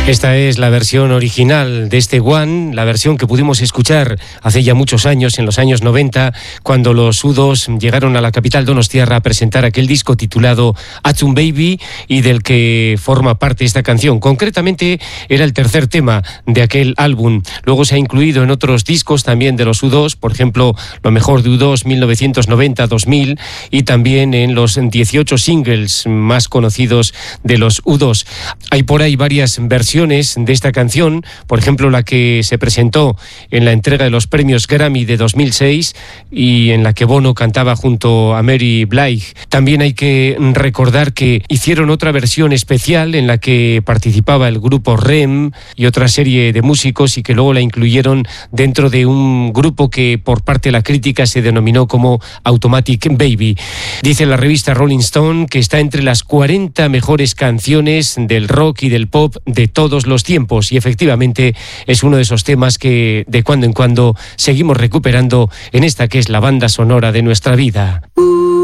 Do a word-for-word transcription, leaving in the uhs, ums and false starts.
Esta es la versión original de este One, la versión que pudimos escuchar hace ya muchos años, en los años noventa, cuando los U dos llegaron a la capital donostiarra a presentar aquel disco titulado Achtung Baby y del que forma parte esta canción. Concretamente era el tercer tema de aquel álbum. Luego se ha incluido en otros discos también de los U dos, por ejemplo, Lo mejor de U dos mil novecientos noventa a dos mil, y también en los dieciocho singles más conocidos de los U dos. Hay por ahí varias versiones de esta canción, por ejemplo la que se presentó en la entrega de los premios Grammy de dos mil seis y en la que Bono cantaba junto a Mary Blige. También hay que recordar que hicieron otra versión especial en la que participaba el grupo R E M y otra serie de músicos, y que luego la incluyeron dentro de un grupo que por parte de la crítica se denominó como Automatic Baby. Dice la revista Rolling Stone que está entre las cuarenta mejores canciones del rock y del pop de todos los tiempos, y efectivamente es uno de esos temas que de cuando en cuando seguimos recuperando en esta que es la banda sonora de nuestra vida.